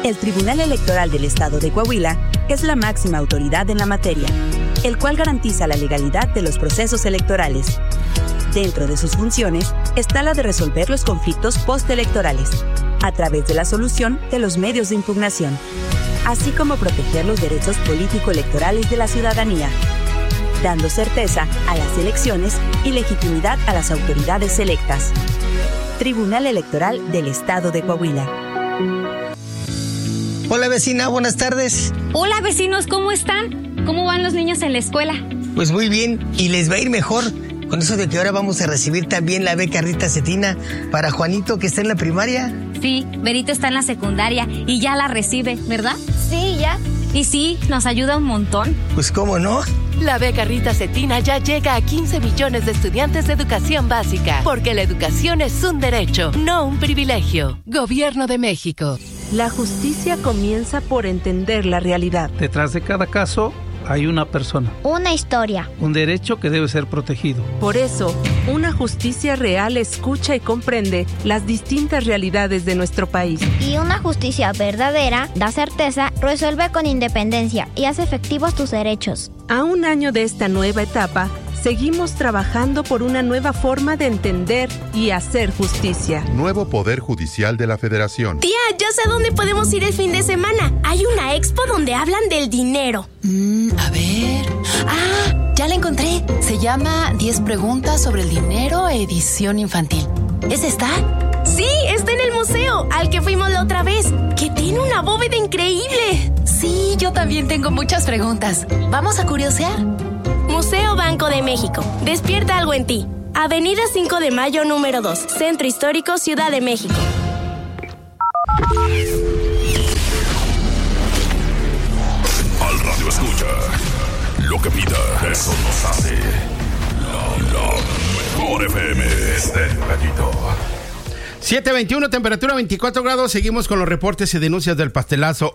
El Tribunal Electoral del Estado de Coahuila es la máxima autoridad en la materia, el cual garantiza la legalidad de los procesos electorales. Dentro de sus funciones está la de resolver los conflictos postelectorales, a través de la solución de los medios de impugnación, así como proteger los derechos político-electorales de la ciudadanía, dando certeza a las elecciones y legitimidad a las autoridades electas. Tribunal Electoral del Estado de Coahuila. Hola vecina, buenas tardes. Hola vecinos, ¿cómo están? ¿Cómo van los niños en la escuela? Pues muy bien, y les va a ir mejor con eso de que ahora vamos a recibir también la beca Rita Cetina para Juanito, que está en la primaria. Sí, Berito está en la secundaria y ya la recibe, ¿verdad? Sí, ya. Y sí, nos ayuda un montón. Pues cómo no. La beca Rita Cetina ya llega a 15 millones de estudiantes de educación básica, porque la educación es un derecho, no un privilegio. Gobierno de México. La justicia comienza por entender la realidad. Detrás de cada caso hay una persona. Una historia. Un derecho que debe ser protegido. Por eso, una justicia real escucha y comprende las distintas realidades de nuestro país. Y una justicia verdadera da certeza, resuelve con independencia y hace efectivos tus derechos. A un año de esta nueva etapa, seguimos trabajando por una nueva forma de entender y hacer justicia. Nuevo Poder Judicial de la Federación. Tía, ya sé dónde podemos ir el fin de semana. Hay una expo donde hablan del dinero. A ver... ¡Ah! Ya la encontré. Se llama 10 preguntas sobre el dinero, edición infantil. ¿Es esta? Sí, está en el museo, al que fuimos la otra vez, que tiene una bóveda increíble. Sí, yo también tengo muchas preguntas. ¿Vamos a curiosear? Museo Banco de México. Despierta algo en ti. Avenida 5 de Mayo, número 2. Centro Histórico, Ciudad de México. Al radio escucha. Lo que pida, eso nos hace. La mejor FM. Petito. 7:21, temperatura 24 grados. Seguimos con los reportes y denuncias del pastelazo.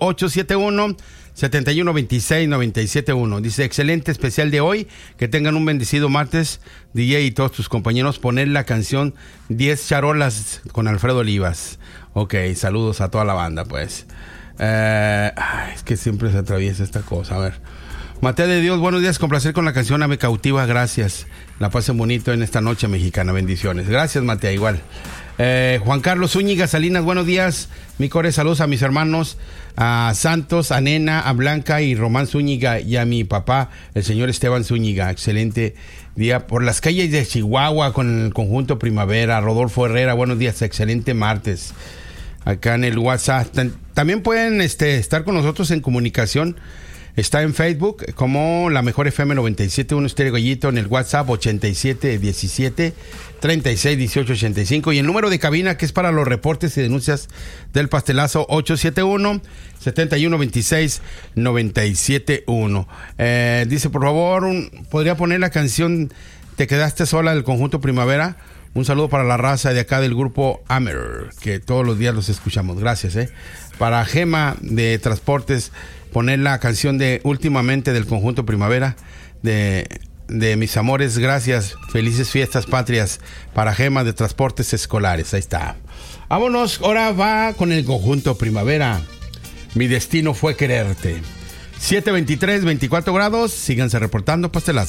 871-7126-971. Dice, excelente especial de hoy. Que tengan un bendecido martes. DJ y todos tus compañeros, poner la canción 10 charolas con Alfredo Olivas. Ok, saludos a toda la banda, pues. Es que siempre se atraviesa esta cosa. A ver. Mateo de Dios, buenos días. Con placer con la canción Ave Cautiva. Gracias. La pasen bonito en esta noche mexicana. Bendiciones. Gracias, Mateo. Igual. Juan Carlos Zúñiga Salinas, buenos días. Mi core, saludos a mis hermanos, a Santos, a Nena, a Blanca y Román Zúñiga y a mi papá, el señor Esteban Zúñiga. Excelente día por las calles de Chihuahua con el conjunto Primavera. Rodolfo Herrera, buenos días. Excelente martes. Acá en el WhatsApp. También pueden estar con nosotros en comunicación. Está en Facebook como La Mejor FM 97.1 Estéreo Gallito, en el WhatsApp 8717-361885 y el número de cabina que es para los reportes y denuncias del pastelazo 871-7126-971. Dice, por favor, ¿podría poner la canción Te Quedaste Sola del conjunto Primavera? Un saludo para la raza de acá del grupo Amer, que todos los días los escuchamos. Gracias, Para Gema de Transportes, poner la canción de Últimamente del conjunto Primavera de Mis Amores. Gracias. Felices fiestas patrias para Gema de Transportes Escolares. Ahí está. Vámonos. Ahora va con el conjunto Primavera. Mi destino fue quererte. 7:23, 24 grados. Síganse reportando pastelazo.